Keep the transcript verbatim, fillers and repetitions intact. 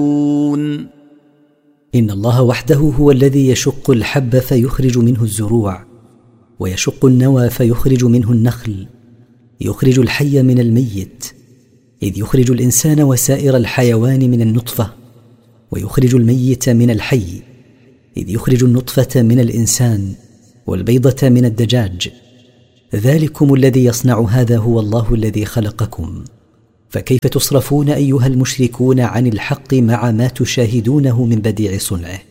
إن الله وحده هو الذي يشق الحب فيخرج منه الزروع، ويشق النوى فيخرج منه النخل، يخرج الحي من الميت، إذ يخرج الإنسان وسائر الحيوان من النطفة، ويخرج الميت من الحي، إذ يخرج النطفة من الإنسان والبيضة من الدجاج. ذلكم الذي يصنع هذا هو الله الذي خلقكم، فكيف تصرفون أيها المشركون عن الحق مع ما تشاهدونه من بديع صنعه؟